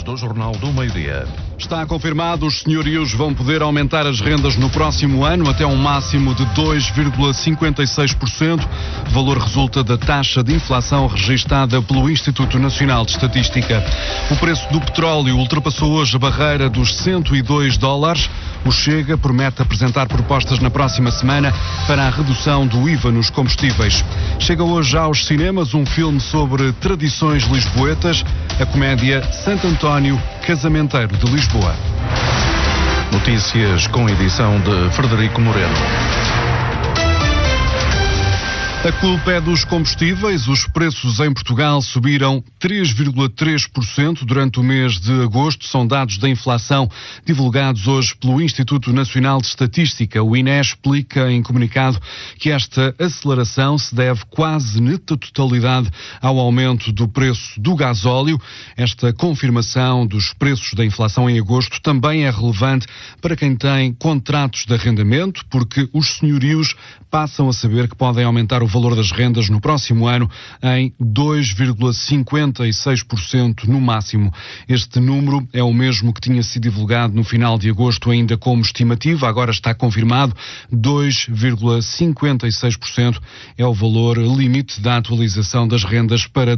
do Jornal do Meio-Dia. Está confirmado, os senhorios vão poder aumentar as rendas no próximo ano até um máximo de 2,56%. O valor resulta da taxa de inflação registada pelo Instituto Nacional de Estatística. O preço do petróleo ultrapassou hoje a barreira dos $102. O Chega promete apresentar propostas na próxima semana para a redução do IVA nos combustíveis. Chega hoje aos cinemas um filme sobre tradições lisboetas, a comédia Santo António, Casamenteiro de Lisboa. Notícias com edição de Frederico Moreno. A culpa é dos combustíveis. Os preços em Portugal subiram 3,3% durante o mês de agosto. São dados da inflação divulgados hoje pelo Instituto Nacional de Estatística. O INE explica em comunicado que esta aceleração se deve quase na totalidade ao aumento do preço do gasóleo. Esta confirmação dos preços da inflação em agosto também é relevante para quem tem contratos de arrendamento, porque os senhorios passam a saber que podem aumentar o valor das rendas no próximo ano em 2,56% no máximo. Este número é o mesmo que tinha sido divulgado no final de agosto ainda como estimativa, agora está confirmado. 2,56% é o valor limite da atualização das rendas para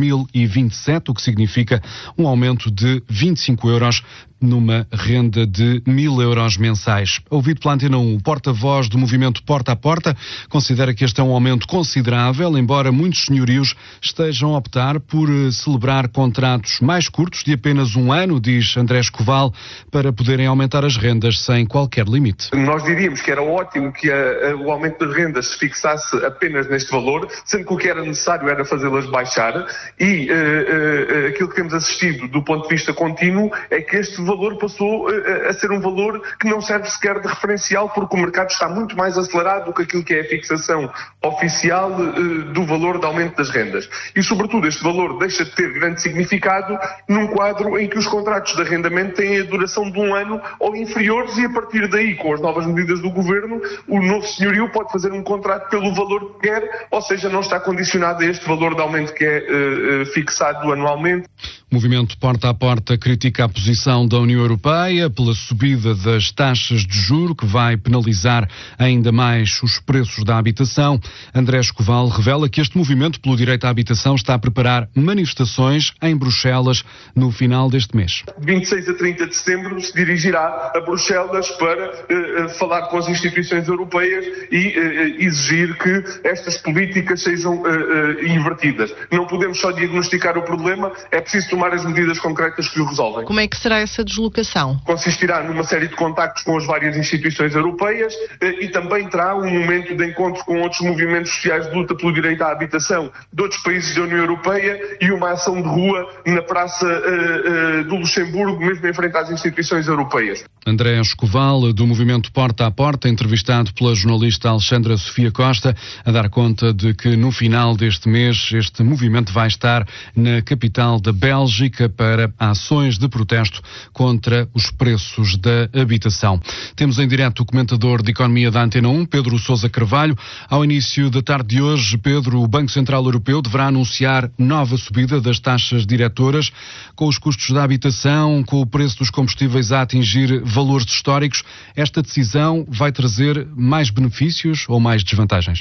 2027, o que significa um aumento de 25 euros numa renda de 1.000 euros mensais. Ouvido pela Antena 1, o porta-voz do movimento Porta a Porta considera que este é um aumento considerável, embora muitos senhorios estejam a optar por celebrar contratos mais curtos, de apenas um ano, diz André Escoval, para poderem aumentar as rendas sem qualquer limite. Nós diríamos que era ótimo que o aumento das rendas se fixasse apenas neste valor, sendo que o que era necessário era fazê-las baixar, e aquilo que temos assistido do ponto de vista contínuo é que este valor passou a ser um valor que não serve sequer de referencial, porque o mercado está muito mais acelerado do que aquilo que é a fixação oficial do valor de aumento das rendas. E, sobretudo, este valor deixa de ter grande significado num quadro em que os contratos de arrendamento têm a duração de um ano ou inferiores, e a partir daí, com as novas medidas do Governo, o novo senhorio pode fazer um contrato pelo valor que quer, ou seja, não está condicionado a este valor de aumento que é fixado anualmente. O movimento Porta a Porta critica a posição da União Europeia pela subida das taxas de juro, que vai penalizar ainda mais os preços da habitação. André Escoval revela que este movimento pelo direito à habitação está a preparar manifestações em Bruxelas no final deste mês. 26 a 30 de setembro se dirigirá a Bruxelas para falar com as instituições europeias e exigir que estas políticas sejam invertidas. Não podemos só diagnosticar o problema, é preciso tomar as medidas concretas que o resolvem. Como é que será essa deslocação? Consistirá numa série de contactos com as várias instituições europeias e também terá um momento de encontro com outros movimentos sociais de luta pelo direito à habitação de outros países da União Europeia e uma ação de rua na Praça do Luxemburgo, mesmo em frente às instituições europeias. André Escoval, do movimento Porta a Porta, entrevistado pela jornalista Alexandra Sofia Costa, a dar conta de que no final deste mês este movimento vai estar na capital da Bélgica para ações de protesto contra os preços da habitação. Temos em direto o comentador de Economia da Antena 1, Pedro Sousa Carvalho. Ao início da tarde de hoje, Pedro, o Banco Central Europeu deverá anunciar nova subida das taxas diretoras, com os custos da habitação, com o preço dos combustíveis a atingir valores históricos. Esta decisão vai trazer mais benefícios ou mais desvantagens?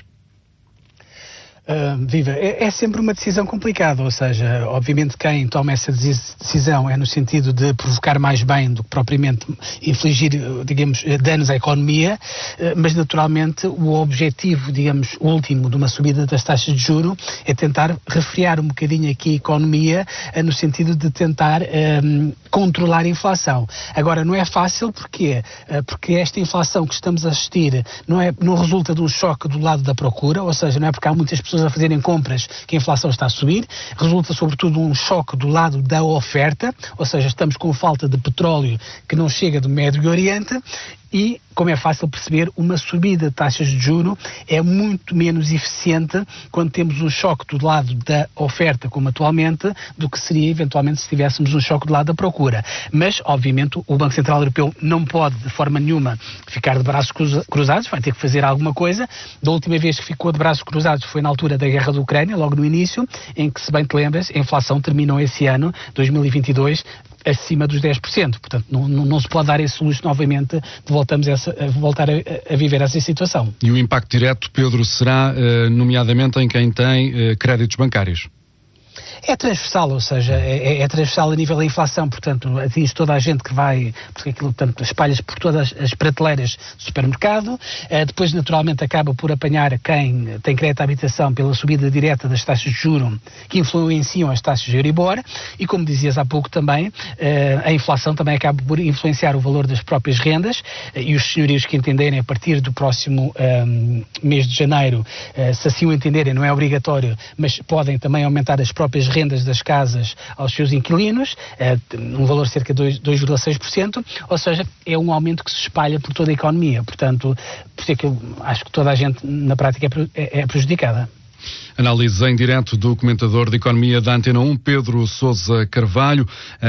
É sempre uma decisão complicada, ou seja, obviamente quem toma essa decisão é no sentido de provocar mais bem do que propriamente infligir, digamos, danos à economia, mas naturalmente o objetivo, digamos, último de uma subida das taxas de juro é tentar refriar um bocadinho aqui a economia, no sentido de tentar controlar a inflação. Agora, não é fácil, porquê? Porque esta inflação que estamos a assistir não resulta de um choque do lado da procura, ou seja, não é porque há muitas pessoas a fazerem compras que a inflação está a subir, resulta sobretudo um choque do lado da oferta, ou seja, estamos com falta de petróleo que não chega do Médio Oriente e, como é fácil perceber, uma subida de taxas de juro é muito menos eficiente quando temos um choque do lado da oferta, como atualmente, do que seria eventualmente se tivéssemos um choque do lado da procura. Mas, obviamente, o Banco Central Europeu não pode, de forma nenhuma, ficar de braços cruzados, vai ter que fazer alguma coisa. Da última vez que ficou de braços cruzados foi na altura da guerra da Ucrânia, logo no início, em que, se bem te lembras, a inflação terminou esse ano, 2022, acima dos 10%. Portanto, não se pode dar esse luxo novamente de voltar a viver essa situação. E o impacto direto, Pedro, será nomeadamente em quem tem créditos bancários? É transversal, ou seja, é transversal a nível da inflação, portanto, atinge toda a gente que vai, porque aquilo, portanto, espalha-se por todas as prateleiras do supermercado, depois, naturalmente, acaba por apanhar quem tem crédito à habitação pela subida direta das taxas de juros, que influenciam as taxas de Euribor, e como dizias há pouco também, a inflação também acaba por influenciar o valor das próprias rendas, e os senhorios que entenderem a partir do próximo mês de janeiro, se assim o entenderem, não é obrigatório, mas podem também aumentar as próprias rendas das casas aos seus inquilinos, um valor de cerca de 2,6%, ou seja, é um aumento que se espalha por toda a economia. Portanto, por isso é que eu acho que toda a gente, na prática, é prejudicada. Análise em direto do comentador de Economia da Antena 1, Pedro Sousa Carvalho.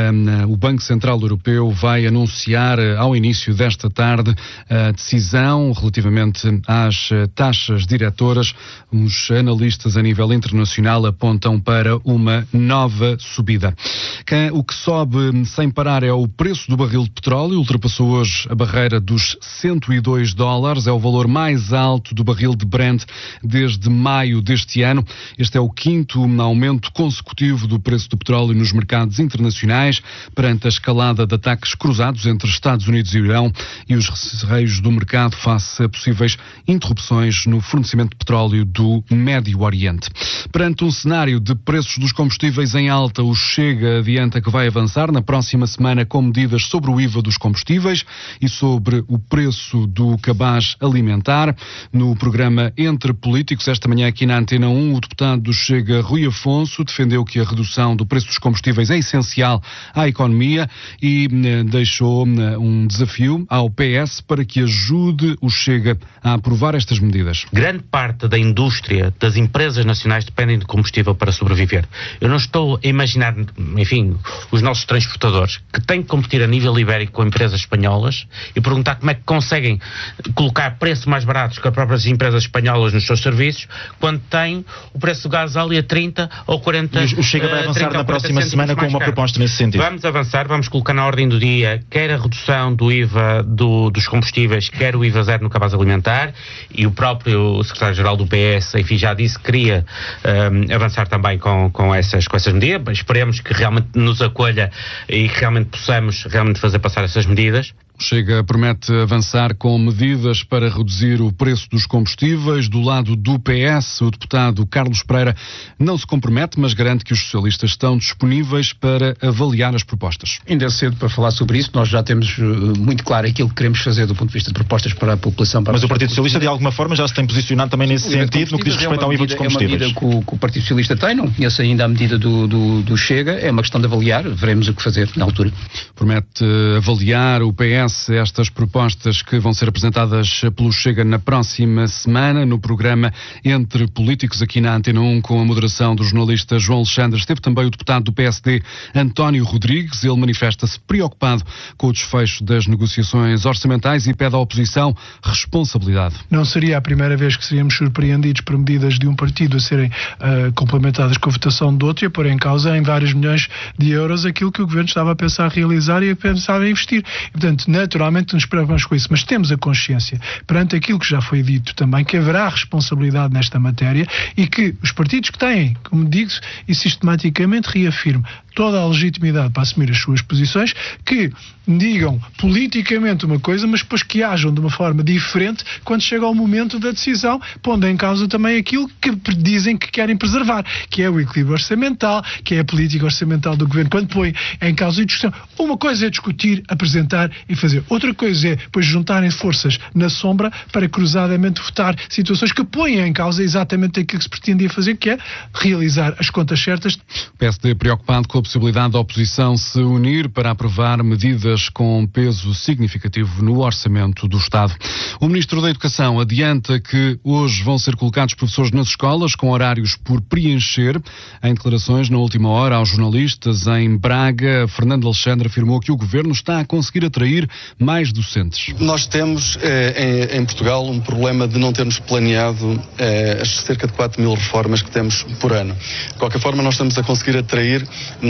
O Banco Central Europeu vai anunciar ao início desta tarde a decisão relativamente às taxas diretoras. Os analistas a nível internacional apontam para uma nova subida. O que sobe sem parar é o preço do barril de petróleo. Ultrapassou hoje a barreira dos $102. É o valor mais alto do barril de Brent desde maio deste ano. Este é o 5º aumento consecutivo do preço do petróleo nos mercados internacionais, perante a escalada de ataques cruzados entre Estados Unidos e Irão e os receios do mercado face a possíveis interrupções no fornecimento de petróleo do Médio Oriente. Perante um cenário de preços dos combustíveis em alta, o Chega adianta que vai avançar na próxima semana com medidas sobre o IVA dos combustíveis e sobre o preço do cabaz alimentar. No programa Entre Políticos, esta manhã aqui na Antena 1, o deputado do Chega, Rui Afonso, defendeu que a redução do preço dos combustíveis é essencial à economia e deixou um desafio ao PS para que ajude o Chega a aprovar estas medidas. Grande parte da indústria, das empresas nacionais, dependem de combustível para sobreviver. Eu não estou a imaginar, enfim, os nossos transportadores que têm que competir a nível ibérico com empresas espanholas e perguntar como é que conseguem colocar preços mais baratos que as próprias empresas espanholas nos seus serviços, quando têm o preço do gás ali a 30 ou 40 O Chega vai avançar na próxima semana com uma proposta nesse sentido. Vamos avançar, vamos colocar na ordem do dia quer a redução do IVA dos combustíveis, quer o IVA zero no cabaz alimentar, e o próprio secretário-geral do PS, enfim, já disse que queria avançar também com essas medidas. Esperemos que realmente nos acolha e que realmente possamos realmente fazer passar essas medidas. Chega promete avançar com medidas para reduzir o preço dos combustíveis. Do lado do PS, o deputado Carlos Pereira não se compromete, mas garante que os socialistas estão disponíveis para avaliar as propostas. Ainda é cedo para falar sobre isso. Nós já temos muito claro aquilo que queremos fazer do ponto de vista de propostas para a população. Mas o Partido Socialista, de alguma forma, já se tem posicionado também nesse sentido, no que diz respeito ao IVA dos combustíveis. É uma medida que o Partido Socialista tem, não conheço ainda a medida do Chega. É uma questão de avaliar, veremos o que fazer na altura. Promete avaliar o PS estas propostas que vão ser apresentadas pelo Chega na próxima semana no programa Entre Políticos aqui na Antena 1, com a moderação do jornalista João Alexandre. Esteve também o deputado do PSD António Rodrigues. Ele manifesta-se preocupado com o desfecho das negociações orçamentais e pede à oposição responsabilidade. Não seria a primeira vez que seríamos surpreendidos por medidas de um partido a serem complementadas com a votação de outro e a pôr em causa em vários milhões de euros aquilo que o Governo estava a pensar realizar e a pensar em investir. E, portanto, naturalmente nos preocupamos com isso, mas temos a consciência, perante aquilo que já foi dito também, que haverá responsabilidade nesta matéria e que os partidos que têm, como digo, e sistematicamente reafirmo, toda a legitimidade para assumir as suas posições, que digam politicamente uma coisa, mas depois que ajam de uma forma diferente quando chega ao momento da decisão, pondo em causa também aquilo que dizem que querem preservar, que é o equilíbrio orçamental, que é a política orçamental do Governo, quando põe em causa e discussão. Uma coisa é discutir, apresentar e fazer. Outra coisa é, depois, juntarem forças na sombra para cruzadamente votar situações que põem em causa exatamente aquilo que se pretendia fazer, que é realizar as contas certas. O PSD preocupado com a possibilidade da oposição se unir para aprovar medidas com peso significativo no orçamento do Estado. O Ministro da Educação adianta que hoje vão ser colocados professores nas escolas com horários por preencher. Em declarações na última hora aos jornalistas em Braga, Fernando Alexandre afirmou que o Governo está a conseguir atrair mais docentes. Nós temos em Portugal um problema de não termos planeado as cerca de 4.000 reformas que temos por ano. De qualquer forma, nós estamos a conseguir atrair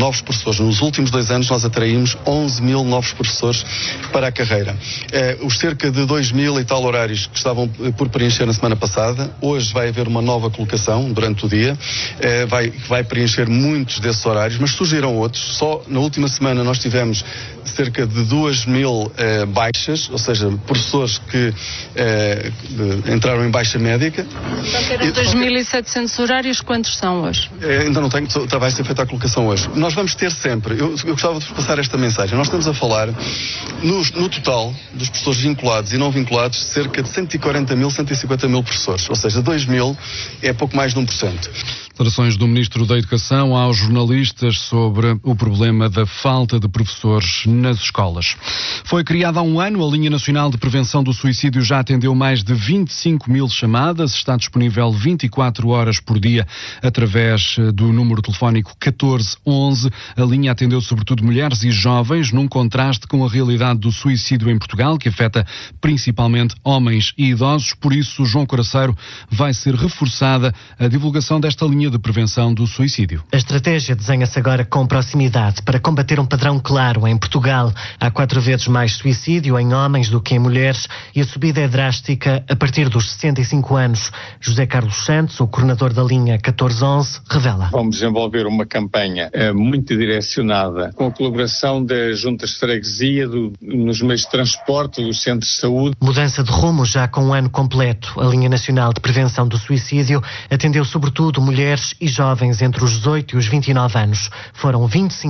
novos professores. Nos últimos 2 anos nós atraímos 11 mil novos professores para a carreira. Os cerca de 2 mil e tal horários que estavam por preencher na semana passada, hoje vai haver uma nova colocação durante o dia, vai preencher muitos desses horários, mas surgiram outros. Só na última semana nós tivemos cerca de 2 mil baixas, ou seja, professores que entraram em baixa médica. Então, eram 2.700 horários, quantos são hoje? Ainda não tenho, vai ser feita a colocação hoje. Nós vamos ter sempre, eu gostava de passar esta mensagem, nós estamos a falar, no total dos professores vinculados e não vinculados, cerca de 140 mil, 150 mil professores, ou seja, 2 mil é pouco mais de 1%. Declarações do Ministro da Educação aos jornalistas sobre o problema da falta de professores nas escolas. Foi criada há um ano, a Linha Nacional de Prevenção do Suicídio já atendeu mais de 25 mil chamadas, está disponível 24 horas por dia através do número telefónico 1411. A linha atendeu sobretudo mulheres e jovens, num contraste com a realidade do suicídio em Portugal, que afeta principalmente homens e idosos. Por isso, João Coraceiro, vai ser reforçada a divulgação desta linha de prevenção do suicídio. A estratégia desenha-se agora com proximidade para combater um padrão claro. Em Portugal há 4 vezes mais suicídio em homens do que em mulheres e a subida é drástica a partir dos 65 anos. José Carlos Santos, o coordenador da linha 1411, revela. Vamos desenvolver uma campanha muito direcionada com a colaboração das juntas de freguesia, nos meios de transporte, dos centros de saúde. Mudança de rumo já com um ano completo. A Linha Nacional de Prevenção do Suicídio atendeu sobretudo mulheres e jovens entre os 18 e os 29 anos. Foram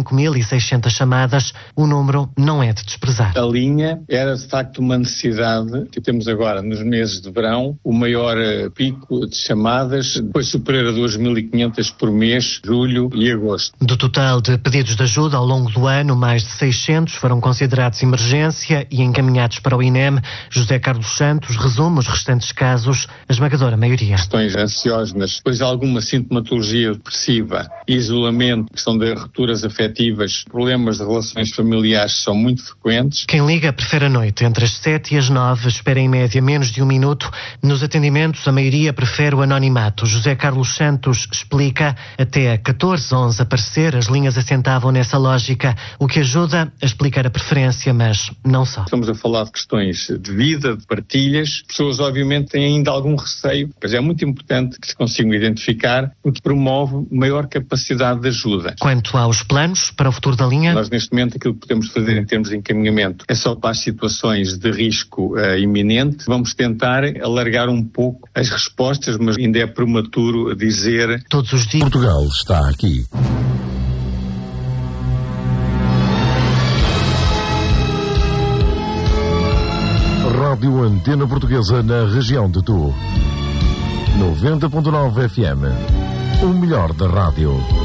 25.600 chamadas. O número não é de desprezar. A linha era de facto uma necessidade que temos agora nos meses de verão, o maior pico de chamadas, depois superior a 2.500 por mês, julho e agosto. Do total de pedidos de ajuda ao longo do ano, mais de 600 foram considerados emergência e encaminhados para o INEM. José Carlos Santos resume os restantes casos, a esmagadora maioria. Questões ansiógenas, depois alguma sintomatologia depressiva, isolamento, questão de rupturas afetivas, problemas de relações familiares são muito frequentes. Quem liga prefere a noite, entre as 7 e as 9, espera em média menos de 1 minuto. Nos atendimentos, a maioria prefere o anonimato. José Carlos Santos explica, até a 1411 aparecer, as linhas assentavam nessa lógica, o que ajuda a explicar a preferência, mas não só. Estamos a falar de questões de vida, de partilhas. Pessoas, obviamente, têm ainda algum receio, mas é muito importante que se consigam identificar, o que promove maior capacidade de ajuda. Quanto aos planos para o futuro da linha? Nós, neste momento, aquilo que podemos fazer em termos de encaminhamento é só para as situações de risco iminente. Vamos tentar alargar um pouco as respostas, mas ainda é prematuro dizer. Todos os dias. Portugal está aqui. Rádio Antena Portuguesa na região de Tu. 90.9 FM. O melhor da rádio.